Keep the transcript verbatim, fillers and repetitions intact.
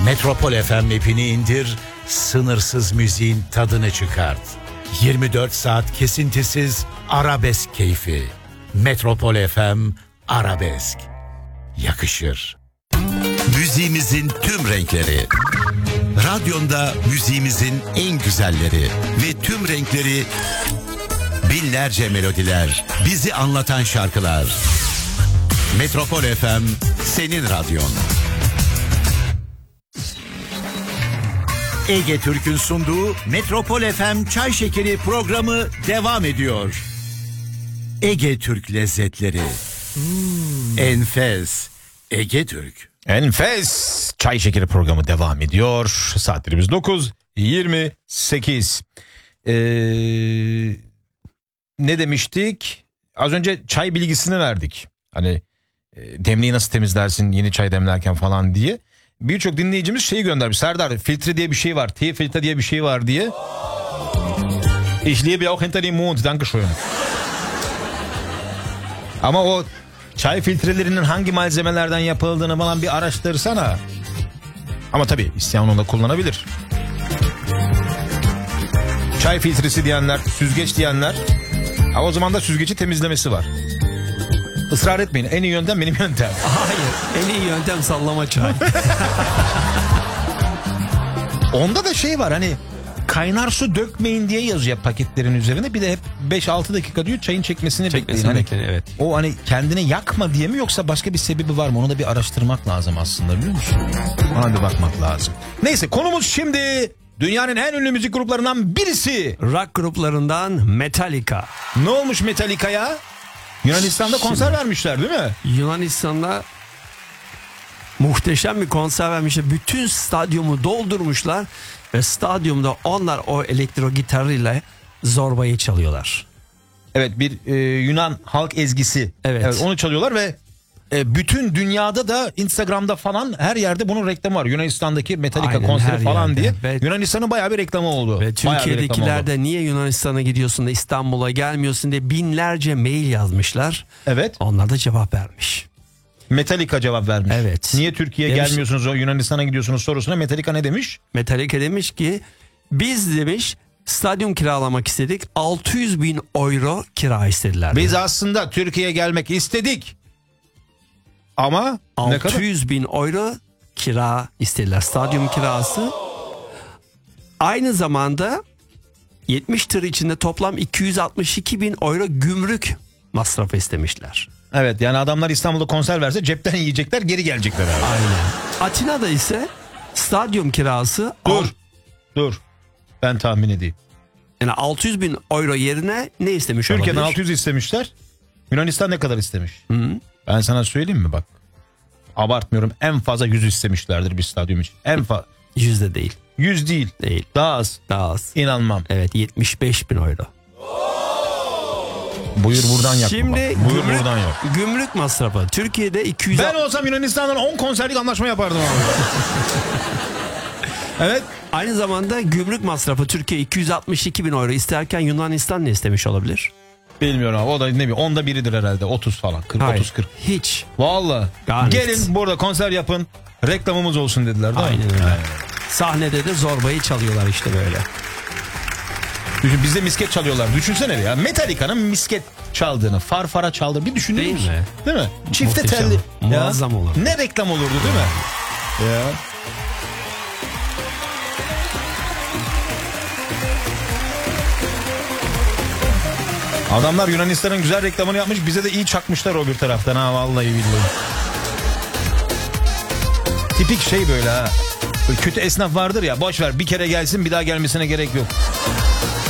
Metropol F M app'ini indir, sınırsız müziğin tadını çıkart. yirmi dört saat kesintisiz arabesk keyfi. Metropol F M Arabesk. Yakışır. Müziğimizin tüm renkleri. Radyonda müziğimizin en güzelleri ve tüm renkleri, binlerce melodiler, bizi anlatan şarkılar. Metropol F M senin radyon. Ege Türk'ün sunduğu Metropol F M Çay Şekeri programı devam ediyor. Ege Türk lezzetleri. Hmm. Enfes. Ege Türk. Enfes Çay Şekeri programı devam ediyor. Saatlerimiz dokuz yirmi sekiz. Ee, ne demiştik? Az önce çay bilgisini verdik. Hani e, demliği nasıl temizlersin yeni çay demlerken falan diye. Birçok dinleyicimiz şeyi göndermiş. Serdar, filtre diye bir şey var. T-filtre diye bir şey var diye. Ich liebe auch hinter dem Mond. Dankeschön. Ama o çay filtrelerinin hangi malzemelerden yapıldığını falan bir araştırsana. Ama tabii isteyen onu da kullanabilir. Çay filtresi diyenler, süzgeç diyenler. Ha, o zaman da süzgeci temizlemesi var. Israr etmeyin. En iyi yöntem benim yöntem. Hayır. En iyi yöntem sallama çay. Onda da şey var, hani kaynar su dökmeyin diye yazıyor paketlerin üzerine. Bir de hep beş altı dakika diyor çayın çekmesini, çekmesini bekleyin. bekleyin. Evet. O hani kendine yakma diye mi, yoksa başka bir sebebi var mı? Onu da bir araştırmak lazım aslında, biliyor musun? Ona bir bakmak lazım. Neyse, konumuz şimdi dünyanın en ünlü müzik gruplarından birisi. Rock gruplarından Metallica. Ne olmuş Metallica'ya? Yunanistan'da konser Şimdi, vermişler değil mi? Yunanistan'da muhteşem bir konser vermişler. Bütün stadyumu doldurmuşlar ve stadyumda onlar o elektro gitarıyla zorbayı çalıyorlar. Evet, bir e, Yunan halk ezgisi. Evet. Evet, onu çalıyorlar ve e, bütün dünyada da Instagram'da falan her yerde bunun reklamı var. Yunanistan'daki Metallica Aynen, konseri her falan yerde. diye. Ve, Yunanistan'ın bayağı bir reklamı oldu. Ve Türkiye'dekiler de niye Yunanistan'a gidiyorsun da İstanbul'a gelmiyorsun diye binlerce mail yazmışlar. Evet. Onlar da cevap vermiş. Metallica cevap vermiş. Evet. Niye Türkiye'ye demiş, gelmiyorsunuz, o Yunanistan'a gidiyorsunuz sorusuna Metallica ne demiş? Metallica demiş ki biz demiş stadyum kiralamak istedik, altı yüz bin euro kira istediler. Biz aslında Türkiye'ye gelmek istedik. Ama altı yüz bin euro kira istediler, stadyum kirası. Aynı zamanda yetmiş tır içinde toplam iki yüz altmış iki bin euro gümrük masrafı istemişler. Evet, yani adamlar İstanbul'da konser verse cepten yiyecekler, geri gelecekler abi. Aynen. Atina'da ise stadyum kirası Dur al, dur ben tahmin edeyim. Yani altı yüz bin euro yerine ne istemiş olabilir? Türkiye'den altı yüz istemişler. Yunanistan ne kadar istemiş? Hı-hı. Ben sana söyleyeyim mi bak. Abartmıyorum, en fazla yüz istemişlerdir bir stadyum için. En fazla. Yüzde değil. yüz değil. Değil. Daha az. Daha az. İnanmam. Evet, yetmiş beş bin euro. Buyur buradan yak. Şimdi Buyur gümrük, buradan yak. gümrük masrafı. Türkiye'de iki yüz... Ben olsam Yunanistan'dan on konserlik anlaşma yapardım abi. Evet. Aynı zamanda gümrük masrafı Türkiye iki yüz altmış iki bin euro isterken Yunanistan ne istemiş olabilir? Bilmiyorum abi, o da ne bileyim onda biridir herhalde, otuz falan, kırk, Hayır, otuz kırk. hiç. Vallahi. Gar gelin burada konser yapın, reklamımız olsun dediler. Değil Aynen mi? öyle. Aynen. Sahnede de zorbayı çalıyorlar işte böyle. Düşün, bizde misket çalıyorlar. Düşünsene ya, Metallica'nın misket çaldığını, farfara çaldığını bir düşünür Değil müsün? mi? Değil mi? Çifte Muhteşem. telli. Muazzam ya. olur. Ne reklam olurdu değil mi? Ya. Adamlar Yunanistan'ın güzel reklamını yapmış, bize de iyi çakmışlar o bir taraftan ha, vallahi billahi. Tipik şey böyle ha. Böyle kötü esnaf vardır ya, boş ver bir kere gelsin, bir daha gelmesine gerek yok.